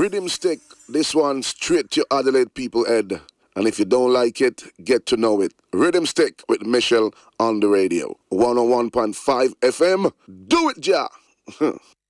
Rhythm Stick, this one straight to Adelaide people head. And if you don't like it, get to know it. Rhythm Stick with Michelle on the radio. 101.5 FM. Do it, ja!